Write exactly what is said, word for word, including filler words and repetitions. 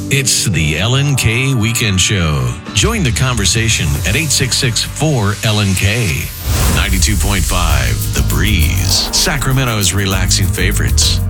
It's the L N K Weekend Show. Join the conversation at eight six six, four, L N K. ninety-two point five The Breeze, Sacramento's relaxing favorites.